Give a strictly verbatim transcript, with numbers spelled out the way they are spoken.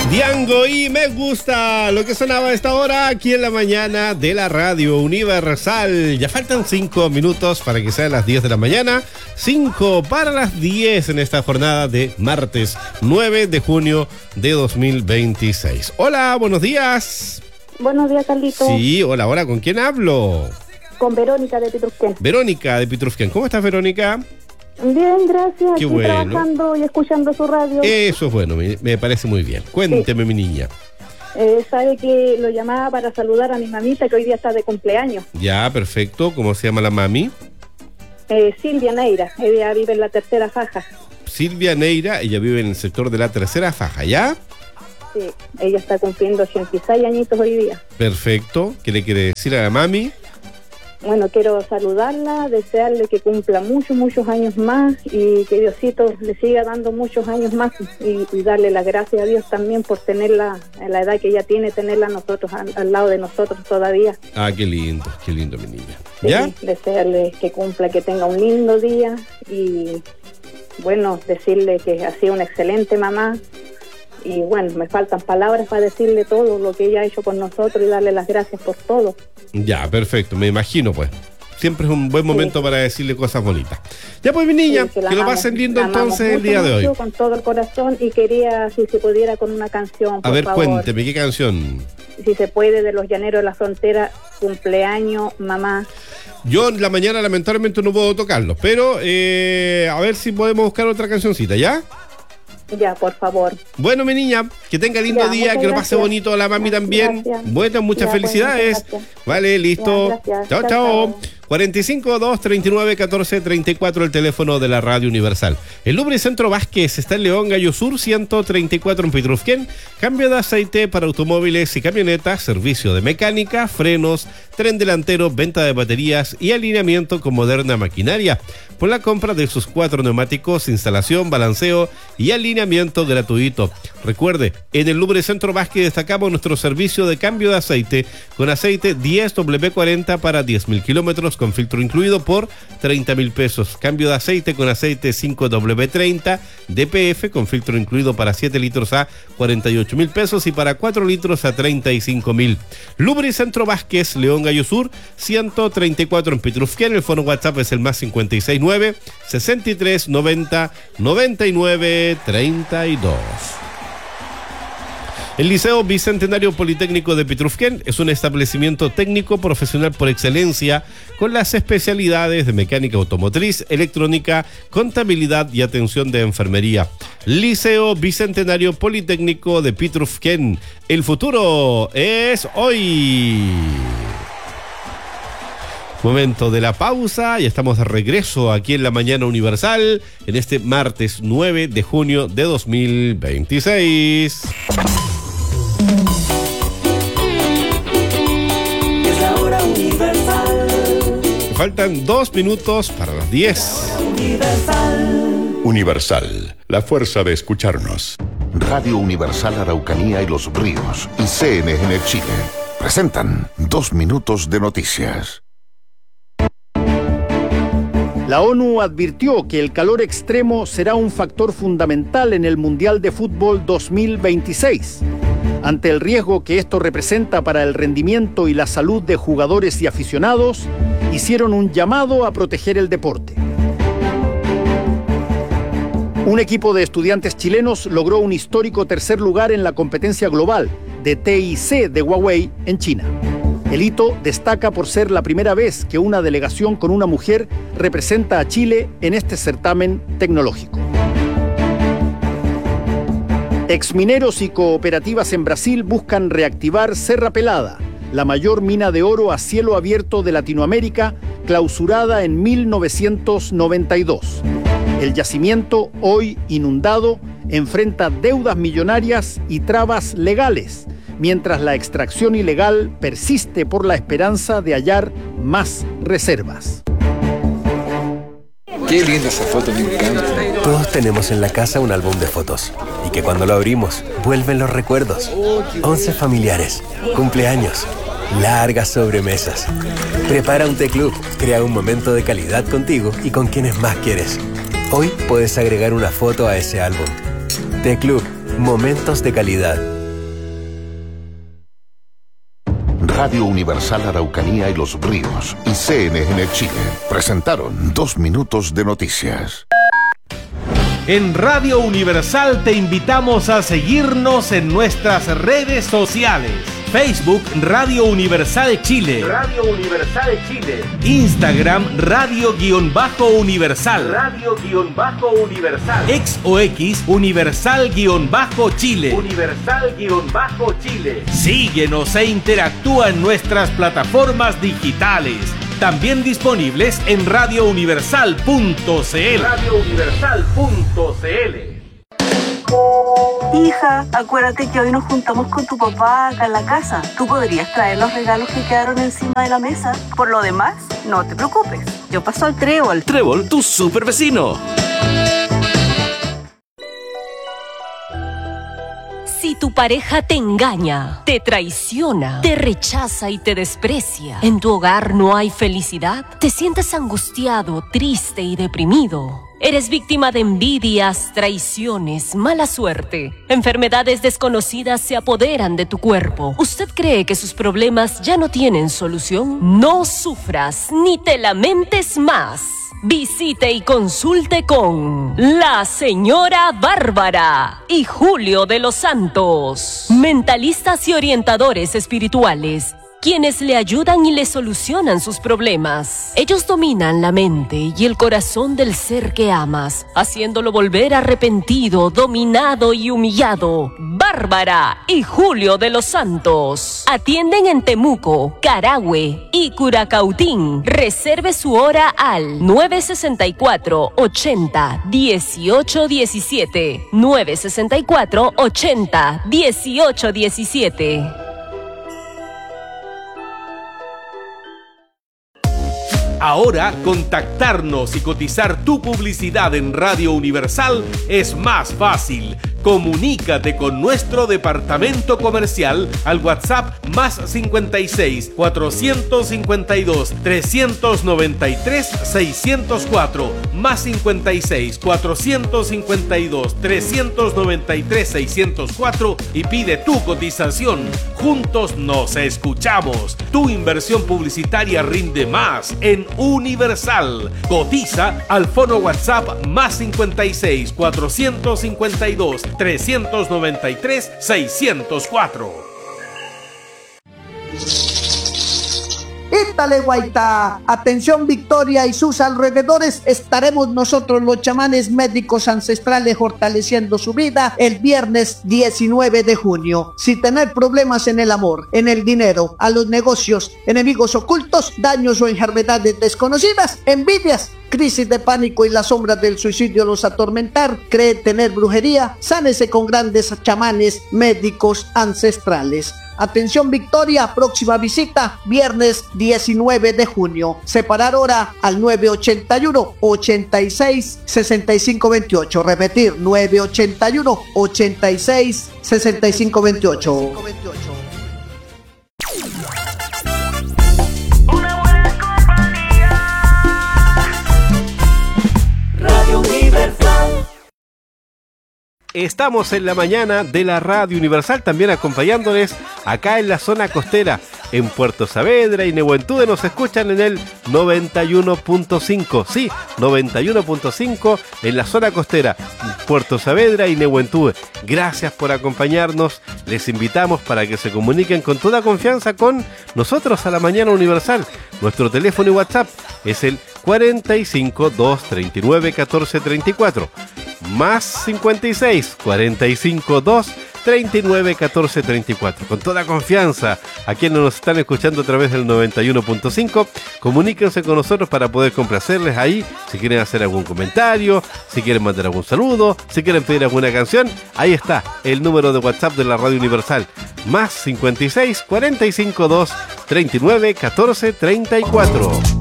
Diango y Me Gusta, lo que sonaba a esta hora aquí en la mañana de la Radio Universal. Ya faltan cinco minutos para que sean las diez de la mañana, cinco para las diez en esta jornada de martes nueve de junio de dos mil veintiséis. Hola, buenos días. Buenos días, Carlito. Sí, hola, hola, ¿con quién hablo? Con Verónica de Pitrufquén. Verónica de Pitrufquén, ¿cómo estás, Verónica? Bien, gracias. Qué Aquí bueno. Trabajando y escuchando su radio. Eso es bueno, me, me parece muy bien. Cuénteme, sí. Mi niña. Eh, sabe que lo llamaba para saludar a mi mamita que hoy día está de cumpleaños. Ya, perfecto. ¿Cómo se llama la mami? Eh, Silvia Neira. Ella vive en la tercera faja. Silvia Neira, ella vive en el sector de la tercera faja, ¿ya? Sí, ella está cumpliendo ochenta y seis añitos hoy día. Perfecto. ¿Qué le quiere decir a la mami? Bueno, quiero saludarla, desearle que cumpla muchos, muchos años más y que Diosito le siga dando muchos años más y, y darle las gracias a Dios también por tenerla en la edad que ella tiene, tenerla nosotros al, al lado de nosotros todavía. Ah, qué lindo, qué lindo, mi niña. Sí, ¿Ya? desearle que cumpla, que tenga un lindo día y, bueno, decirle que ha sido una excelente mamá. Y bueno, me faltan palabras para decirle todo lo que ella ha hecho por nosotros y darle las gracias por todo. Ya, perfecto, me imagino pues. Siempre es un buen momento, sí, para decirle cosas bonitas. Ya pues, mi niña, sí, que, que lo amamos, pasen lindo entonces mucho, el día de hoy. Mucho, con todo el corazón, y quería, si se pudiera, con una canción, por A ver, favor. Cuénteme, ¿qué canción? Si se puede, de Los Llaneros de la Frontera, Cumpleaños, Mamá. Yo en la mañana lamentablemente no puedo tocarlo, pero eh, a ver si podemos buscar otra cancioncita, ¿ya? Ya, por favor. Bueno, mi niña, que tenga lindo ya, día, que lo pase bonito a la mami también. Gracias. Bueno, muchas ya, felicidades. Bueno, vale, listo. Ya, chao, chao. chao. cuarenta y cinco, dos, treinta y nueve, catorce, treinta y cuatro, el teléfono de la Radio Universal. El Lubricentro Vázquez está en León, Gallo Sur, ciento treinta y cuatro en Pitrufquén. Cambio de aceite para automóviles y camionetas, servicio de mecánica, frenos, tren delantero, venta de baterías y alineamiento con moderna maquinaria. Por la compra de sus cuatro neumáticos, instalación, balanceo y alineamiento gratuito. Recuerde, en el Lubricentro Vázquez destacamos nuestro servicio de cambio de aceite con aceite diez doble cuarenta para diez mil kilómetros con filtro incluido por treinta mil pesos. Cambio de aceite con aceite cinco doble treinta D P F con filtro incluido para siete litros a cuarenta y ocho mil pesos y para cuatro litros a treinta y cinco mil. Lubricentro Vázquez, León, Gallo Sur, ciento treinta y cuatro en Pitrufquén. El fono WhatsApp es el más cincuenta y seis nueve, sesenta y tres, noventa, noventa y nueve, treinta y dos. El Liceo Bicentenario Politécnico de Pitrufquén es un establecimiento técnico profesional por excelencia con las especialidades de mecánica automotriz, electrónica, contabilidad y atención de enfermería. Liceo Bicentenario Politécnico de Pitrufquén. El futuro es hoy. Momento de la pausa y estamos de regreso aquí en la Mañana Universal en este martes nueve de junio de dos mil veintiséis. Es la hora universal. Faltan dos minutos para las diez. Universal. Universal, la fuerza de escucharnos. Radio Universal Araucanía y Los Ríos y C N N Chile presentan Dos Minutos de Noticias. La ONU advirtió que el calor extremo será un factor fundamental en el Mundial de Fútbol dos mil veintiséis. Ante el riesgo que esto representa para el rendimiento y la salud de jugadores y aficionados, hicieron un llamado a proteger el deporte. Un equipo de estudiantes chilenos logró un histórico tercer lugar en la competencia global de T I C de Huawei en China. El hito destaca por ser la primera vez que una delegación con una mujer representa a Chile en este certamen tecnológico. Exmineros y cooperativas en Brasil buscan reactivar Serra Pelada, la mayor mina de oro a cielo abierto de Latinoamérica, clausurada en mil novecientos noventa y dos. El yacimiento, hoy inundado, enfrenta deudas millonarias y trabas legales, mientras la extracción ilegal persiste por la esperanza de hallar más reservas. Qué linda esa foto, me encanta. Todos tenemos en la casa un álbum de fotos y que cuando lo abrimos vuelven los recuerdos. Once familiares, cumpleaños, largas sobremesas. Prepara un té club, crea un momento de calidad contigo y con quienes más quieres. Hoy puedes agregar una foto a ese álbum. Té Club, momentos de calidad. Radio Universal Araucanía y Los Ríos y C N N Chile presentaron Dos Minutos de Noticias. En Radio Universal te invitamos a seguirnos en nuestras redes sociales. Facebook Radio Universal Chile. Radio Universal Chile. Instagram Radio-Universal. Radio-Universal. Ex o X Universal-Chile. Universal-Chile. Síguenos e interactúa en nuestras plataformas digitales. También disponibles en radio universal punto c l. radio universal punto c l. Hija, acuérdate que hoy nos juntamos con tu papá acá en la casa. Tú podrías traer los regalos que quedaron encima de la mesa. Por lo demás, no te preocupes. Yo paso al Trébol. Trébol, tu super vecino. Si tu pareja te engaña, te traiciona, te rechaza y te desprecia, en tu hogar no hay felicidad, te sientes angustiado, triste y deprimido. Eres víctima de envidias, traiciones, mala suerte. Enfermedades desconocidas se apoderan de tu cuerpo. ¿Usted cree que sus problemas ya no tienen solución? No sufras ni te lamentes más. Visite y consulte con la señora Bárbara y Julio de los Santos, mentalistas y orientadores espirituales, quienes le ayudan y le solucionan sus problemas. Ellos dominan la mente y el corazón del ser que amas, haciéndolo volver arrepentido, dominado y humillado. Bárbara y Julio de los Santos atienden en Temuco, Carahue y Curacautín. Reserve su hora al nueve sesenta y cuatro, ochenta, dieciocho diecisiete. nueve sesenta y cuatro, ochenta, dieciocho diecisiete. Ahora, contactarnos y cotizar tu publicidad en Radio Universal es más fácil. Comunícate con nuestro departamento comercial al WhatsApp más cincuenta y seis, cuatrocientos cincuenta y dos, trescientos noventa y tres, seiscientos cuatro, más cincuenta y seis, cuatrocientos cincuenta y dos, trescientos noventa y tres, seiscientos cuatro y pide tu cotización. Juntos nos escuchamos. Tu inversión publicitaria rinde más en Universal. Cotiza al fono WhatsApp más cincuenta y seis, cuatrocientos cincuenta y dos, trescientos noventa y tres, seiscientos cuatro. Ítale Guaita, atención Victoria y sus alrededores, estaremos nosotros los chamanes médicos ancestrales fortaleciendo su vida el viernes diecinueve de junio. Si tener problemas en el amor, en el dinero, a los negocios, enemigos ocultos, daños o enfermedades desconocidas, envidias, crisis de pánico y las sombras del suicidio los atormentar, cree tener brujería, sánese con grandes chamanes médicos ancestrales. Atención Victoria, próxima visita, viernes diecinueve de junio. Separar hora al nueve ochenta y uno, ochenta y seis, sesenta y cinco veintiocho. Repetir, nueve ochenta y uno, ochenta y seis, sesenta y cinco veintiocho. Radio Universal. Estamos en la mañana de la Radio Universal, también acompañándoles acá en la zona costera, en Puerto Saavedra y Nehuentude. Nos escuchan en el noventa y uno punto cinco, sí, noventa y uno punto cinco en la zona costera, Puerto Saavedra y Nehuentude. Gracias por acompañarnos, les invitamos para que se comuniquen con toda confianza con nosotros a la mañana Universal. Nuestro teléfono y WhatsApp es el cuarenta y cinco, doscientos treinta y nueve, catorce treinta y cuatro, más cincuenta y seis, cuarenta y cinco, doscientos treinta y nueve, catorce treinta y cuatro. Con toda confianza, a quienes nos están escuchando a través del noventa y uno punto cinco, comuníquense con nosotros para poder complacerles ahí, si quieren hacer algún comentario, si quieren mandar algún saludo, si quieren pedir alguna canción. Ahí está el número de WhatsApp de la Radio Universal, más cincuenta y seis, cuarenta y cinco, doscientos treinta y nueve, catorce treinta y cuatro.